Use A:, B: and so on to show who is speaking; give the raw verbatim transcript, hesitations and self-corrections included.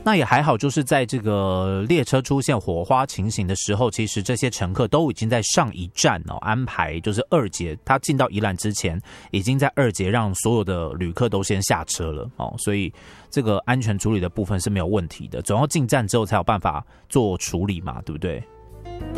A: 那也还好，就是在这个列车出现火花情形的时候，其实这些乘客都已经在上一站哦安排，就是二节，他进到宜兰之前，已经在二节让所有的旅客都先下车了哦，所以这个安全处理的部分是没有问题的，总要进站之后才有办法做处理嘛，对不对？